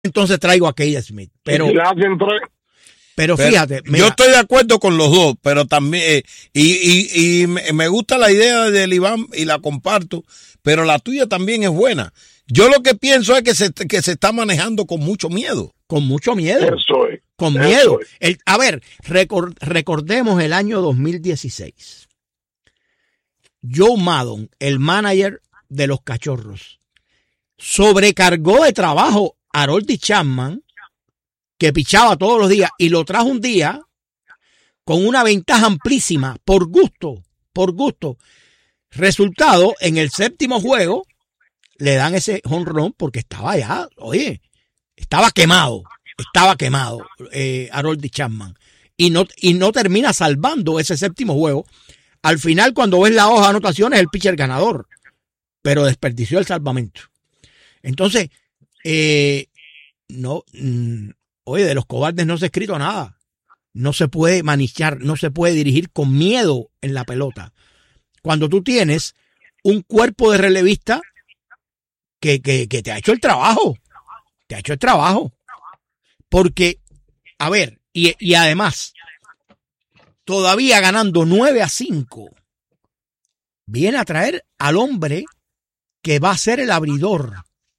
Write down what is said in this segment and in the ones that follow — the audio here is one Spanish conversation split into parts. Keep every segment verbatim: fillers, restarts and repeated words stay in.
entonces traigo a Keith Smith. Pero, pero fíjate. Pero, yo estoy de acuerdo con los dos, pero también, eh, y, y, y me gusta la idea del Iván y la comparto, pero la tuya también es buena. Yo lo que pienso es que se, que se está manejando con mucho miedo. Con mucho miedo. Eso es. Con eso miedo. Es. El, a ver, record, recordemos el año dos mil dieciséis. Joe Maddon, el manager de los Cachorros, sobrecargó de trabajo a Aroldis Chapman, que pichaba todos los días, y lo trajo un día con una ventaja amplísima, por gusto, por gusto. Resultado, en el séptimo juego, le dan ese home run porque estaba ya, oye, estaba quemado, estaba quemado eh, Aroldis Chapman. Y no, y no termina salvando ese séptimo juego. Al final, cuando ves la hoja de anotaciones, es el pitcher ganador, pero desperdició el salvamento. Entonces, eh, no, mm, oye, de los cobardes no se ha escrito nada. No se puede manichar, no se puede dirigir con miedo en la pelota. Cuando tú tienes un cuerpo de relevista que, que, que te ha hecho el trabajo, te ha hecho el trabajo. Porque, a ver, y, y además, todavía ganando nueve a cinco, viene a traer al hombre que va a ser el abridor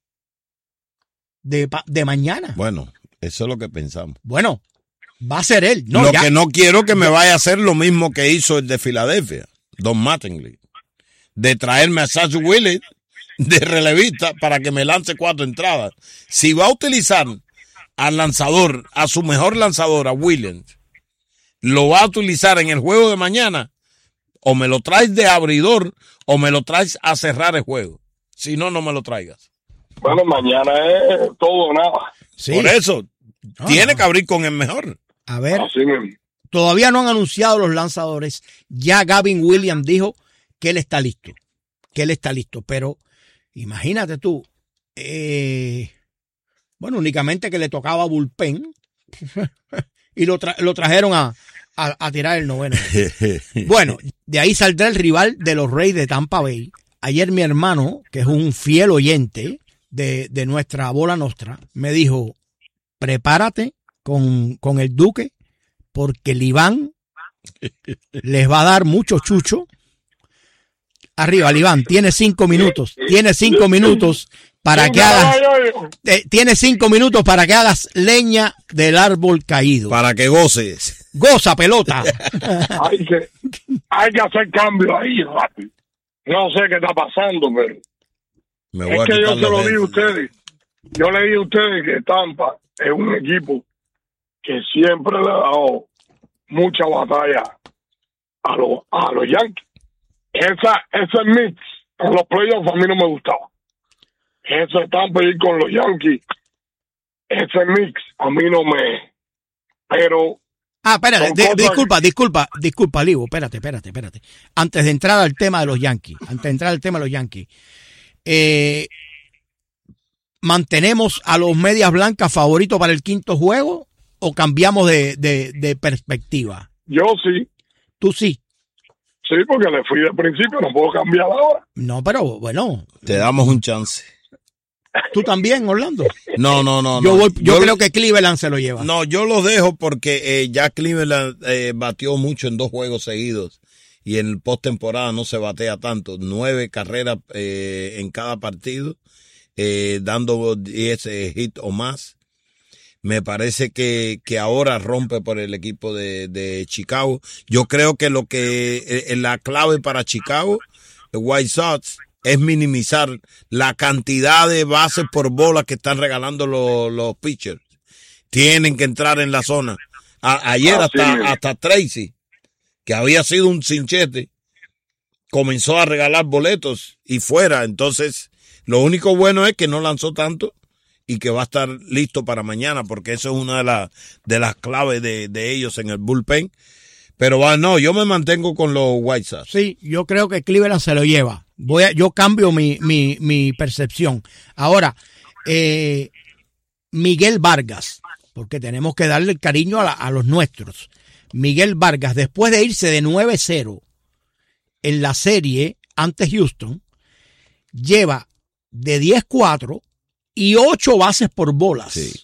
de, de mañana. Bueno, eso es lo que pensamos. Bueno, va a ser él. No, lo ya. que no quiero que me vaya a hacer lo mismo que hizo el de Filadelfia, Don Mattingly, de traerme a Zach Wheeler de relevista para que me lance cuatro entradas. Si va a utilizar al lanzador, a su mejor lanzador, a Williams, lo va a utilizar en el juego de mañana, o me lo traes de abridor o me lo traes a cerrar el juego. Si no, no me lo traigas. Bueno, mañana es todo o nada. Sí. Por eso, Ah. tiene que abrir con el mejor. A ver, Así mismo. todavía no han anunciado los lanzadores. Ya Gavin Williams dijo que él está listo. Que él está listo. Pero imagínate tú, eh, bueno, únicamente que le tocaba bullpen y lo, tra- lo trajeron a, a, a tirar el noveno. Bueno, de ahí saldrá el rival de los Rays de Tampa Bay. Ayer mi hermano, que es un fiel oyente de, de nuestra Bola Nostra, me dijo, prepárate con, con el Duque, porque el Iván les va a dar mucho chucho. Arriba, el Iván, tiene cinco minutos, tiene cinco minutos para que hagas, eh, tiene cinco minutos para que hagas leña del árbol caído. Para que goces. Goza, pelota. Hay que, hay que hacer cambios ahí, rápido. No sé qué está pasando, pero Me voy es a que yo quitar se los lo dije a lentes. ustedes. Yo le dije a ustedes que Tampa es un equipo que siempre le ha dado mucha batalla a los, a los Yankees. Esa, ese mix en los playoffs a mí no me gustaba. Ese Tampa ir con los Yankees, ese mix a mí no me... Pero... Ah, espérate, Son di- cosas- disculpa, disculpa, disculpa, Livo, espérate, espérate, espérate. Antes de entrar al tema de los Yankees, antes de entrar al tema de los Yankees, eh, ¿mantenemos a los medias blancas favoritos para el quinto juego o cambiamos de, de, de perspectiva? Yo sí, Tú sí. sí, porque le fui de principio, no puedo cambiar ahora. No, pero bueno, Te damos un chance. tú también, Orlando. No, no, no. Yo, no. voy, yo, creo que Cleveland se lo lleva. No, yo los dejo porque eh, ya Cleveland eh, batió mucho en dos juegos seguidos y en postemporada no se batea tanto. Nueve carreras eh, en cada partido, eh, dando diez eh, hits o más. Me parece que, que ahora rompe por el equipo de, de Chicago. Yo creo que lo que eh, la clave para Chicago, el White Sox, es minimizar la cantidad de bases por bola que están regalando los, los pitchers. Tienen que entrar en la zona. A, ayer Así hasta, es. hasta Tracy, que había sido un cinchete, comenzó a regalar boletos y fuera. Entonces, lo único bueno es que no lanzó tanto y que va a estar listo para mañana, porque eso es una de, las de las claves de, de ellos en el bullpen. Pero va, no, yo me mantengo con los White Sox. Sí, yo creo que Cleveland se lo lleva. Voy a, yo cambio mi, mi, mi percepción. Ahora, eh, Miguel Vargas, porque tenemos que darle el cariño a, la, a los nuestros. Miguel Vargas, después de irse de nueve cero en la serie ante Houston, lleva de diez cuatro y ocho bases por bolas. Sí.